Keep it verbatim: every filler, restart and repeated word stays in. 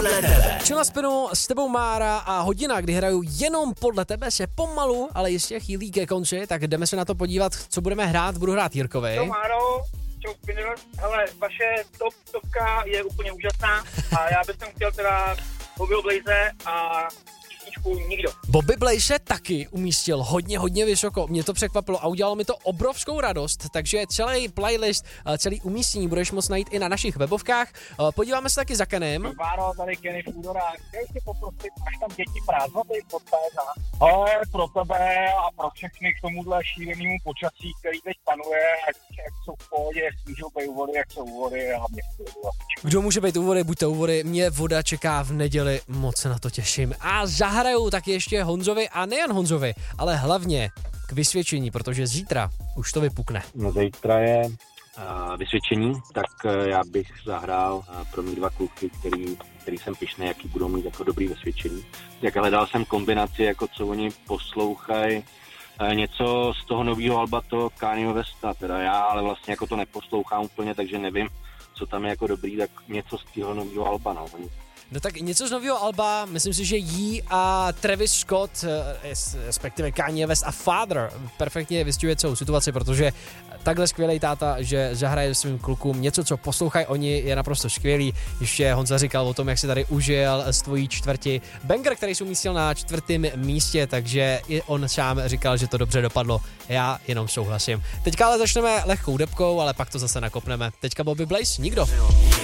podle tebe. Čil na spinu s tebou Mára a hodina, kdy hraju jenom podle tebe, se pomalu, ale jistě chýlí ke konci, tak jdeme se na to podívat, co budeme hrát. Budu hrát Jirkovi. Čau Máro, čau Spinner. Hele, vaše top, topka je úplně úžasná a já bych tam chtěl teda Bobby Blaze a písničku Nikdo. Bobby Blaze taky umístil hodně, hodně vysoko. Mě to překvapilo a udělalo mi to obrovskou radost, takže celý playlist, celý umístění budeš moct najít i na našich webovkách. Podíváme se taky za Kenem. Máro, tady Kenny Fudora. Chtěl jsi poprosit, až tam děti prázdnoty pod péza. Ale pro tebe a pro všechny k tomuhle šílenému počasí, který teď panuje, ať jak jsou v pohodě, můžou být u vody, jak jsou u vody a hlavně v klidu. Kdo může být u vody, buďte u vody. Mě voda čeká v neděli, moc se na to těším. A zahraju taky ještě Honzovi a nejen Honzovi, ale hlavně k vysvědčení, protože zítra už to vypukne. No zítra je uh, vysvědčení, tak uh, já bych zahrál uh, pro mě dva kluky, který, který jsem pyšný, jaký budou mít jako dobrý vysvědčení. Tak hledal jsem kombinaci, jako co oni poslouchají, uh, něco z toho nového alba, to Kanye Westa, teda já, ale vlastně jako to neposlouchám úplně, takže nevím, co tam je jako dobrý, tak něco z toho nového alba, no. No tak něco z nového alba, myslím si, že jí a Travis Scott, respektive Kanye West a Father perfektně vystihuje celou situaci, protože takhle skvělý táta, že zahraje svým klukům něco, co poslouchají oni, je naprosto skvělý. Ještě Honza říkal o tom, jak si tady užil z tvojí čtvrti banger, který se umístil na čtvrtém místě, takže i on sám říkal, že to dobře dopadlo. Já jenom souhlasím. Teďka ale začneme lehkou debkou, ale pak to zase nakopneme. Teďka Bobby Blaze, Nikdo.